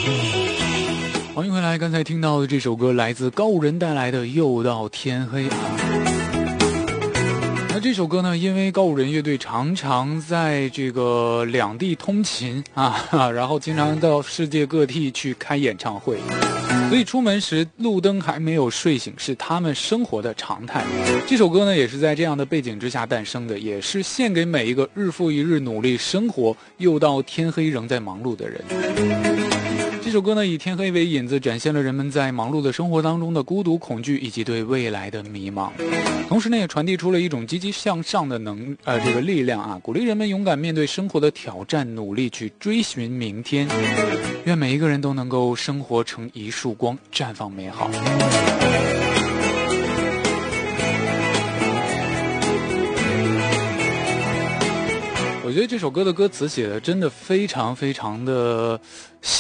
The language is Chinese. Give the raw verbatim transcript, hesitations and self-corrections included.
欢迎回来，刚才听到的这首歌来自高五人带来的《又到天黑》啊。那这首歌呢，因为高五人乐队常常在这个两地通勤啊，然后经常到世界各地去开演唱会，所以出门时路灯还没有睡醒是他们生活的常态。这首歌呢，也是在这样的背景之下诞生的，也是献给每一个日复一日努力生活又到天黑仍在忙碌的人。这首歌呢，以天黑为引子，展现了人们在忙碌的生活当中的孤独、恐惧以及对未来的迷茫。同时呢，也传递出了一种积极向上的能呃这个力量啊，鼓励人们勇敢面对生活的挑战，努力去追寻明天。愿每一个人都能够生活成一束光，绽放美好。我觉得这首歌的歌词写的真的非常非常的